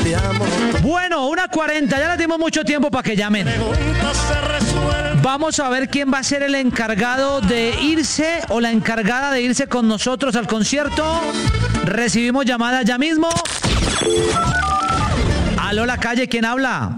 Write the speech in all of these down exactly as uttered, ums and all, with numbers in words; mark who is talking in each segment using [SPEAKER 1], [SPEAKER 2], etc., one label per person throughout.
[SPEAKER 1] te amo.
[SPEAKER 2] Bueno, una cuarenta, ya les dimos mucho tiempo para que llamen. Vamos a ver quién va a ser el encargado de irse o la encargada de irse con nosotros al concierto. Recibimos llamada ya mismo. Aló, la calle, ¿quién habla?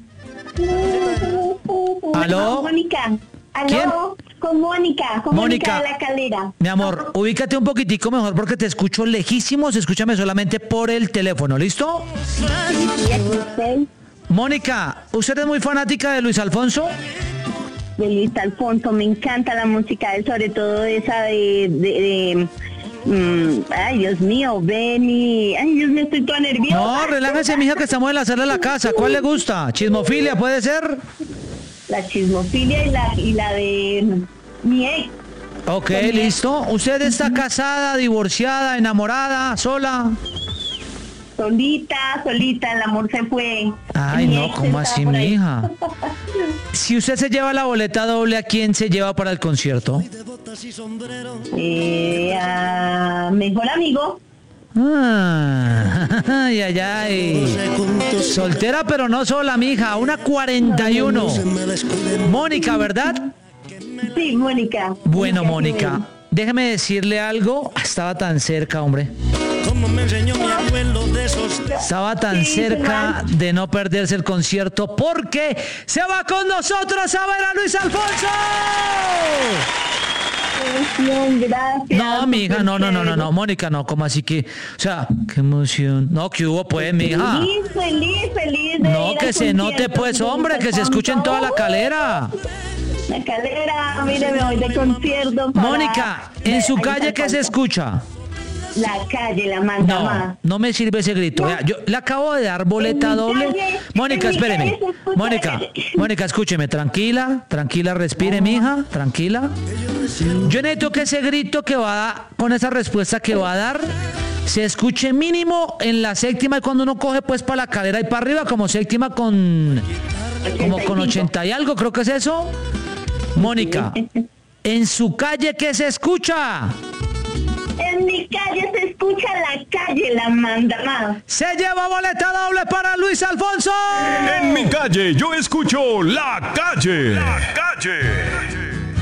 [SPEAKER 2] ¿Aló?
[SPEAKER 3] Mónica. ¿Aló?
[SPEAKER 2] ¿Quién?
[SPEAKER 3] Con Mónica, con
[SPEAKER 2] Mónica.
[SPEAKER 3] Mónica de la Calera.
[SPEAKER 2] Mi amor, ubícate un poquitico mejor porque te escucho lejísimos. Escúchame solamente por el teléfono, ¿listo?
[SPEAKER 3] Sí, aquí estoy.
[SPEAKER 2] Mónica, ¿usted es muy fanática de Luis Alfonso?
[SPEAKER 3] De Luis Alfonso, me encanta la música de él, sobre todo esa de... de, de mm, ay, Dios mío, Benny. Ay, Dios mío, estoy toda nerviosa.
[SPEAKER 2] No, relájese, mija, que estamos en la sala de la casa. ¿Cuál le gusta? ¿Chismofilia puede ser?
[SPEAKER 3] La chismofilia y la, y la de mi ex.
[SPEAKER 2] Ok, listo. ¿Usted está casada, divorciada, enamorada, sola?
[SPEAKER 3] Solita, solita, el amor se fue.
[SPEAKER 2] Ay,
[SPEAKER 3] Mi
[SPEAKER 2] no,
[SPEAKER 3] ex
[SPEAKER 2] ¿cómo
[SPEAKER 3] está
[SPEAKER 2] así,
[SPEAKER 3] por ahí.
[SPEAKER 2] mija? Si usted se lleva la boleta doble, ¿a quién se lleva para el concierto?
[SPEAKER 3] Eh, a mejor amigo.
[SPEAKER 2] Ah, ay, ay, ay. Soltera pero no sola, mija. Una cuarenta y uno. Mónica, ¿verdad?
[SPEAKER 3] Sí, Mónica.
[SPEAKER 2] Bueno,
[SPEAKER 3] Mónica,
[SPEAKER 2] Mónica, déjeme decirle algo. Estaba tan cerca, hombre.
[SPEAKER 1] Como me enseñó mi abuelo de esos.
[SPEAKER 2] Estaba tan
[SPEAKER 3] Sí,
[SPEAKER 2] cerca
[SPEAKER 3] Fernando.
[SPEAKER 2] de no perderse el concierto porque se va con nosotros a ver a Luis Alfonso.
[SPEAKER 3] emoción, gracias.
[SPEAKER 2] No, mija, no, no, no, no, no, Mónica, no, como así que, o sea, qué emoción. No, ¿qué hubo, pues, mija?
[SPEAKER 3] Feliz, feliz, feliz de
[SPEAKER 2] No,
[SPEAKER 3] ir
[SPEAKER 2] que
[SPEAKER 3] al
[SPEAKER 2] se note,
[SPEAKER 3] concierto
[SPEAKER 2] pues,
[SPEAKER 3] de
[SPEAKER 2] hombre,
[SPEAKER 3] Luis
[SPEAKER 2] que se escuche en toda la
[SPEAKER 3] Alfonso.
[SPEAKER 2] calera.
[SPEAKER 3] La Calera, mire, me voy de concierto para
[SPEAKER 2] Mónica, en
[SPEAKER 3] ver
[SPEAKER 2] su
[SPEAKER 3] a Luis
[SPEAKER 2] calle, ¿qué se
[SPEAKER 3] Alfonso.
[SPEAKER 2] escucha?
[SPEAKER 3] La calle, la manda
[SPEAKER 2] No,
[SPEAKER 3] más.
[SPEAKER 2] no me sirve ese grito. Vea, yo le acabo de dar boleta
[SPEAKER 3] En mi
[SPEAKER 2] doble.
[SPEAKER 3] calle,
[SPEAKER 2] Mónica,
[SPEAKER 3] en mi
[SPEAKER 2] espéreme.
[SPEAKER 3] calle se escucha
[SPEAKER 2] Mónica,
[SPEAKER 3] la calle.
[SPEAKER 2] Mónica, escúcheme. Tranquila, tranquila, respire, mija. Tranquila. Yo necesito que ese grito que va a, con esa respuesta que va a dar, se escuche mínimo en la séptima y cuando uno coge pues para la calera y para arriba, como séptima con, como con ochenta y algo, creo que es eso. Mónica, en su calle, ¿qué se escucha?
[SPEAKER 3] En mi calle se escucha la calle, la manda más.
[SPEAKER 2] Se lleva boleta doble para Luis Alfonso.
[SPEAKER 4] En mi calle yo escucho La Calle. La Calle.